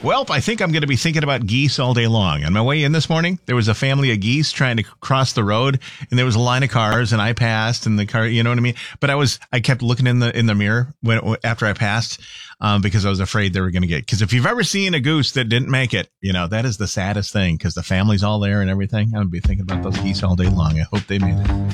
Well, I think I'm going to be thinking about geese all day long. On my way in this morning, there was a family of geese trying to cross the road, and there was a line of cars, and I passed, and the car, you know what I mean? But I kept looking in the mirror after I passed, because I was afraid they were going to get, because if you've ever seen a goose that didn't make it, that is the saddest thing, because the family's all there and everything. I'm going to be thinking about those geese all day long. I hope they made it.